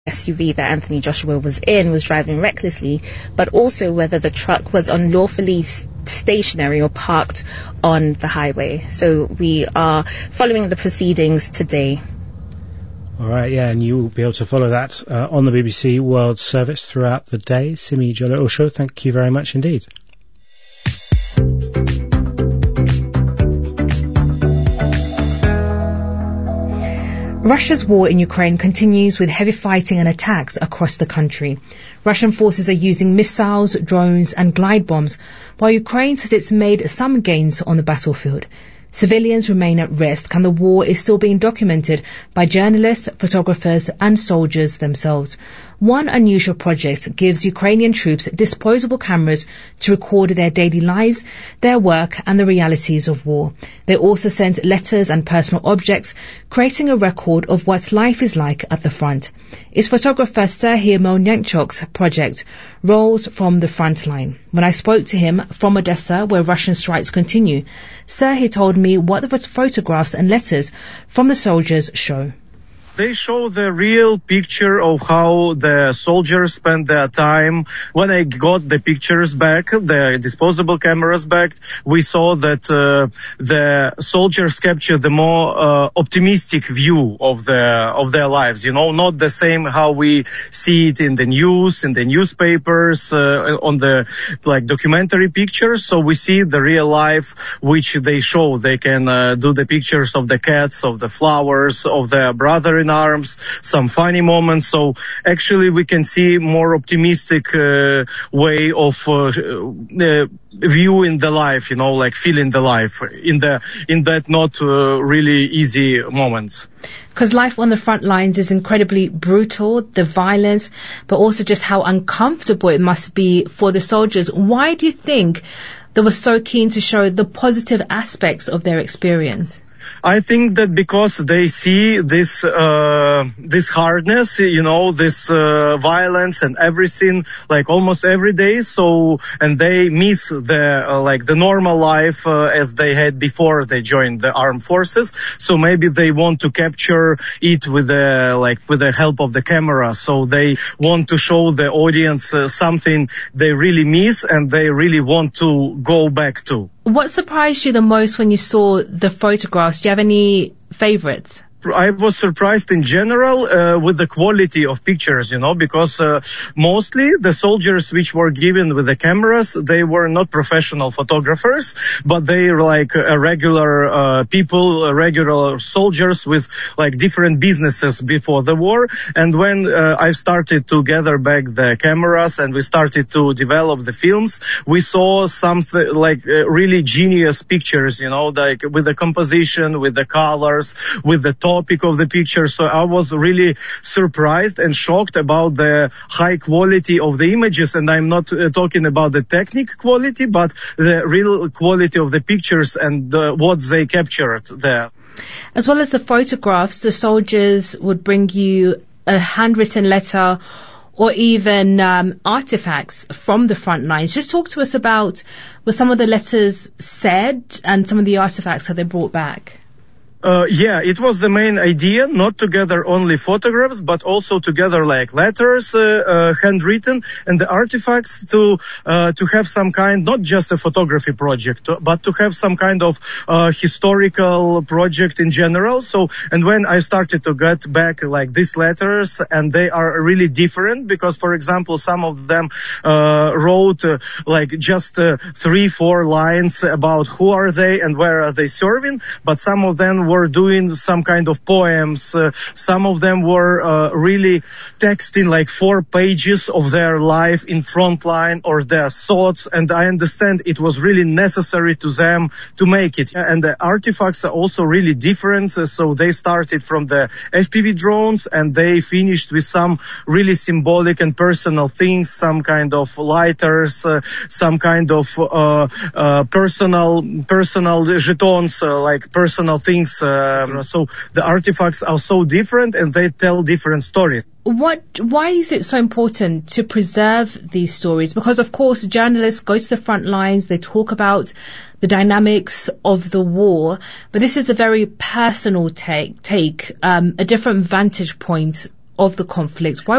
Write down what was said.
SUV that Anthony Joshua was in was driving recklessly, but also whether the truck was unlawfully stationary or parked on the highway. So we are following the proceedings today. All right, yeah, and you will be able to follow that on the BBC World Service throughout the day. Simi Jolo-Osho, thank you very much indeed. Russia's war in Ukraine continues with heavy fighting and attacks across the country. Russian forces are using missiles, drones and glide bombs, while Ukraine says it's made some gains on the battlefield. Civilians remain at risk and the war is still being documented by journalists, photographers and soldiers themselves. One unusual project gives Ukrainian troops disposable cameras to record their daily lives, their work and the realities of war. They also send letters and personal objects, creating a record of what life is like at the front. It's photographer Serhiy Melnychuk's project, Rolls from the Front Line. When I spoke to him from Odessa, where Russian strikes continue, Serhiy told me what the photographs and letters from the soldiers show. They show the real picture of how the soldiers spend their time. When I got the pictures back, the disposable cameras back, we saw that the soldiers capture the more optimistic view of their lives. You know, not the same how we see it in the news, in the newspapers, on the documentary pictures. So we see the real life which they show. They can do the pictures of the cats, of the flowers, of their brother in arms, some funny moments. So actually we can see more optimistic way of viewing the life, you know, like feeling the life in that not really easy moments. Because life on the front lines is incredibly brutal, the violence, but also just how uncomfortable it must be for the soldiers. Why do you think they were so keen to show the positive aspects of their experience? I think that because they see this hardness, you know, this violence and everything, like almost every day. So, and they miss the normal life as they had before they joined the armed forces. So maybe they want to capture it with the help of the camera. So they want to show the audience something they really miss and they really want to go back to. What surprised you the most when you saw the photographs? Do you have any favorites? I was surprised in general with the quality of pictures, you know, because mostly the soldiers which were given with the cameras, they were not professional photographers, but they were like regular people, regular soldiers with like different businesses before the war. And when I started to gather back the cameras and we started to develop the films, we saw something like really genius pictures, you know, like with the composition, with the colors, with the topic of the picture. So I was really surprised and shocked about the high quality of the images. And I'm not talking about the technical quality, but the real quality of the pictures and what they captured there. As well as the photographs, the soldiers would bring you a handwritten letter or even artifacts from the front lines. Just talk to us about what some of the letters said and some of the artifacts that they brought back. Yeah, it was the main idea, not to gather only photographs, but also to gather like letters, handwritten, and the artifacts to have some kind, not just a photography project, but to have some kind of historical project in general. So, and when I started to get back like these letters, and they are really different because, for example, some of them wrote like just 3-4 lines about who are they and where are they serving, but some of them were doing some kind of poems. Some of them were really texting like 4 pages of their life in front line or their thoughts. And I understand it was really necessary to them to make it. And the artifacts are also really different. So they started from the FPV drones and they finished with some really symbolic and personal things, some kind of lighters, some kind of personal jetons, like personal things. So the artifacts are so different and they tell different stories. Why is it so important to preserve these stories? Because, of course, journalists go to the front lines, they talk about the dynamics of the war, but this is a very personal take, a different vantage point of the conflict. Why